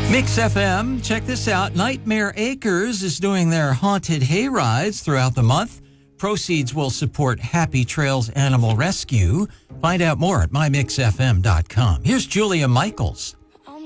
Mix FM, check this out. Nightmare Acres is doing their haunted hay rides throughout the month. Proceeds will support Happy Trails Animal Rescue. Find out more at mymixfm.com. Here's Julia Michaels.